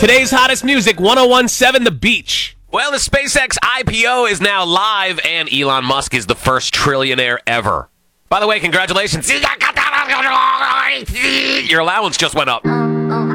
Today's hottest music, 1017 The Beach. Well, the SpaceX IPO is now live, and Elon Musk is the first trillionaire ever. By the way, congratulations. Your allowance just went up.